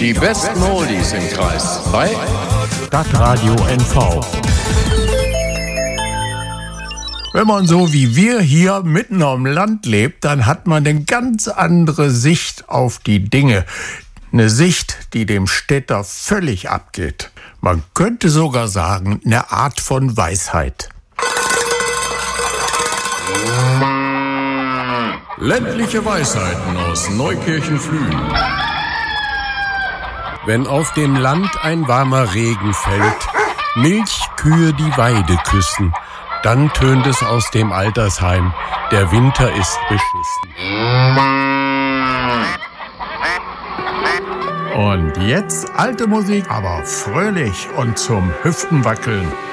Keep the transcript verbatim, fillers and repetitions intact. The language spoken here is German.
Die besten Oldies im Kreis bei Stadtradio N V. Wenn man so wie wir hier mitten am Land lebt, dann hat man eine ganz andere Sicht auf die Dinge. Eine Sicht, die dem Städter völlig abgeht. Man könnte sogar sagen, eine Art von Weisheit. Ländliche Weisheiten aus Neukirchen-Flühen. Wenn auf dem Land ein warmer Regen fällt, Milchkühe die Weide küssen, dann tönt es aus dem Altersheim, der Winter ist beschissen. Und jetzt alte Musik, aber fröhlich und zum Hüftenwackeln.